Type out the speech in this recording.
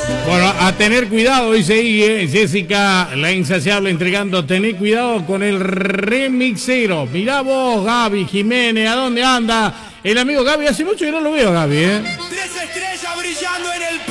Bueno, a tener cuidado, dice ahí, Jessica, la insaciable, entregando, tener cuidado con el remixero. Mirá vos, Gaby Jiménez, ¿a dónde anda? El amigo Gaby, hace mucho que no lo veo, Gaby, 3 estrellas brillando en el